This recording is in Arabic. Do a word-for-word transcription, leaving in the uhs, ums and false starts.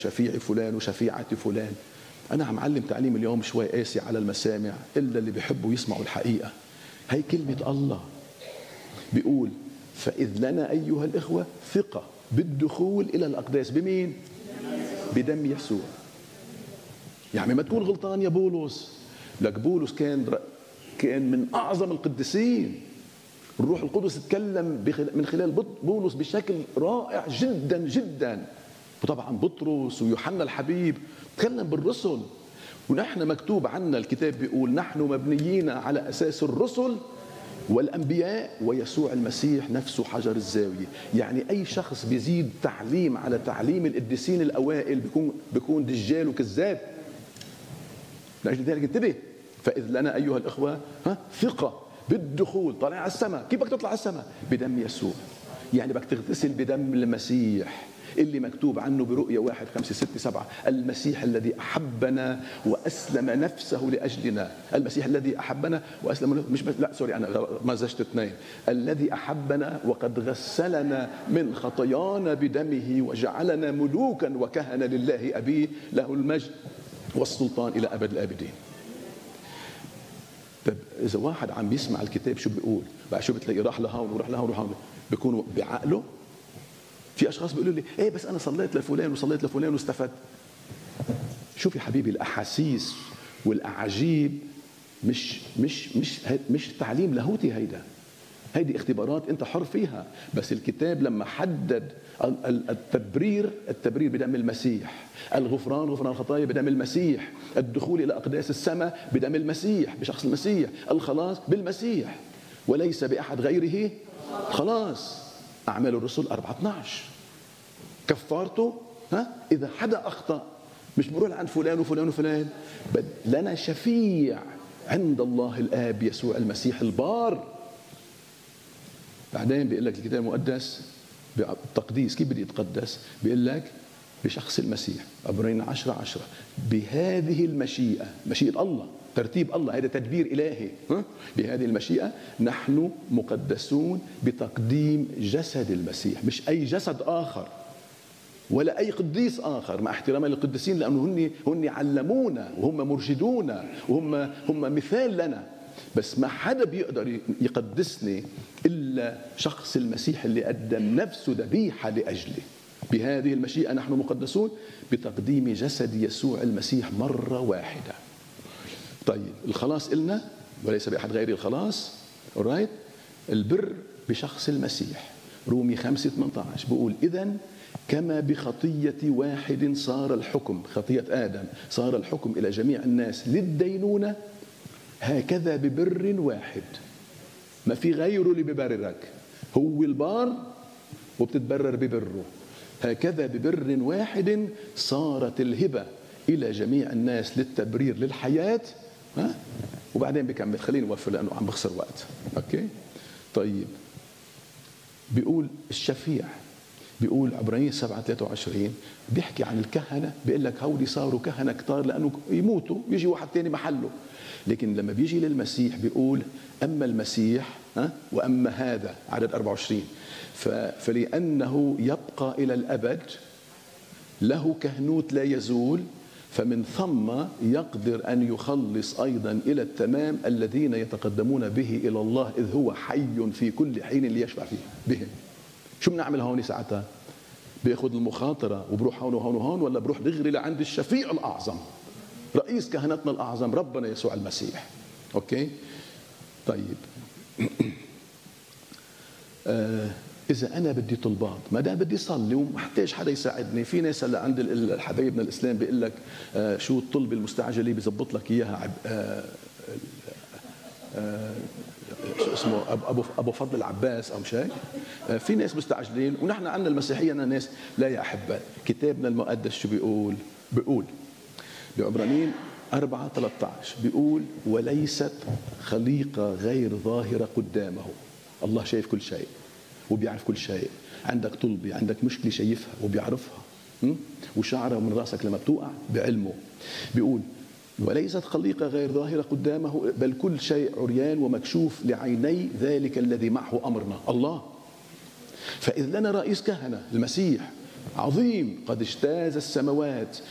شفيع فلان وشفيعة فلان. أنا عم علم تعليم اليوم شوي قاسي على المسامع إلا اللي بيحبوا يسمعوا الحقيقة. هي كلمة الله بيقول فإذ لنا أيها الإخوة ثقة بالدخول إلى الأقداس. بمين؟ بدم يسوع. يعني ما تكون غلطان يا بولس، لك بولس كان كان من أعظم القديسين. الروح القدس تكلم من خلال بولس بشكل رائع جدا جدا. وطبعا بطرس ويوحنا الحبيب تكلم بالرسل، ونحن مكتوب عنا الكتاب بيقول نحن مبنيين على أساس الرسل والأنبياء ويسوع المسيح نفسه حجر الزاوية. يعني أي شخص بيزيد تعليم على تعليم القديسين الأوائل بيكون بيكون دجال وكذاب. لأجل ذلك انتبه. فإذ لنا أيها الإخوة ها ثقة بالدخول. طالع على السماء. كيف بدك تطلع على السماء؟ بدم يسوع. يعني بدك تغتسل بدم المسيح اللي مكتوب عنه برؤية واحد خمسة ستة سبعة، المسيح الذي أحبنا وأسلم نفسه لأجلنا. المسيح الذي أحبنا وأسلم مش لا سوري أنا مزجت اثنين. الذي أحبنا وقد غسلنا من خطايانا بدمه وجعلنا ملوكا وكهنة لله أبيه له المجد والسلطان إلى أبد الآبدين. طيب إذا واحد عم بيسمع الكتاب شو بيقول؟ بقى شو بتلاقي راح لهون وراح لهون وراح لهون، بيكونوا بعقله. في اشخاص بيقولوا لي ايه بس انا صليت لفلان وصليت لفلان واستفدت. شوف يا حبيبي، الاحاسيس والاعاجيب مش مش مش مش تعليم لاهوتي. هيدا هيدي اختبارات انت حر فيها. بس الكتاب لما حدد التبرير التبرير بدم المسيح، الغفران غفران الخطايا بدم المسيح، الدخول الى اقداس السماء بدم المسيح بشخص المسيح، الخلاص بالمسيح وليس باحد غيره خلاص. أعمال الرسل أربعة اثناشر كفارته ها إذا حدا أخطأ مش بروح عند فلان وفلان وفلان، بل لنا شفيع عند الله الآب يسوع المسيح البار. بعدين بيقول لك الكتاب المقدس بالتقديس كيف بدي يتقدس؟ بيقول لك بشخص المسيح. عبرين عشرة عشرة بهذه المشيئة، مشيئة الله ترتيب الله، هذا تدبير إلهي. بهذه المشيئة نحن مقدسون بتقديم جسد المسيح، مش أي جسد آخر ولا أي قديس آخر، مع احترامي للقديسين لأنه هن هن علمونا وهم مرشدونا وهم هم مثال لنا. بس ما حدا بيقدر يقدسني إلا شخص المسيح اللي قدم نفسه ذبيحة لأجلي. بهذه المشيئة نحن مقدسون بتقديم جسد يسوع المسيح مرة واحدة. طيب الخلاص إلنا وليس بأحد غير الخلاص. alright. البر بشخص المسيح. رومي خمسة ثمانية عشر بيقول إذن كما بخطية واحد صار الحكم، خطية آدم صار الحكم إلى جميع الناس للدينونة، هكذا ببر واحد ما في غيره اللي ببررك، هو البار وبتتبرر ببره. هكذا ببر واحد صارت الهبة إلى جميع الناس للتبرير للحياة. ها؟ وبعدين بكمل، خليني اوفر لانه عم بخسر وقت. اوكي طيب بيقول الشفيع، بيقول عبرانيين سبعة ثلاثة وعشرين بيحكي عن الكهنه، بيقول لك هودي صاروا كهنه كتار لانه يموتوا يجي واحد ثاني محله. لكن لما بيجي للمسيح بيقول اما المسيح ها واما هذا، عدد أربعة وعشرين فلانه يبقى الى الابد له كهنوت لا يزول، فمن ثم يقدر أن يخلص أيضا إلى التمام الذين يتقدمون به إلى الله إذ هو حي في كل حين ليشفع فيه بهم. شو بنعمل هون ساعتها؟ بياخذ المخاطرة وبروح هون وهون وهون، ولا بروح دغري لعند الشفيع الأعظم رئيس كهنتنا الأعظم ربنا يسوع المسيح. أوكي طيب آه إذا أنا بدي طلبات، ما دام بدي صلي ومحتاج حدا يساعدني. في ناس هلا عند الحبايبنا الإسلام بيقول لك آه شو الطلب المستعجلة بيزبط لك إياها آه آه شو اسمه أبو أبو فضل العباس أو مش هيك. آه في ناس مستعجلين، ونحن عندنا المسيحية أنا ناس لا يا أحبة. كتابنا المقدس شو بيقول؟ بيقول بعبرانيين أربعة ثلاثة عشر بيقول وليست خليقة غير ظاهرة قدامه. الله شايف كل شيء وبيعرف كل شيء. عندك طلبة، عندك مشكلة شايفها وبيعرفها، وشعرها من راسك لما بتوقع بعلمه. بيقول وليست خليقة غير ظاهرة قدامه بل كل شيء عريان ومكشوف لعيني ذلك الذي معه أمرنا الله. فإذ لنا رئيس كهنة المسيح عظيم قد اجتاز السماوات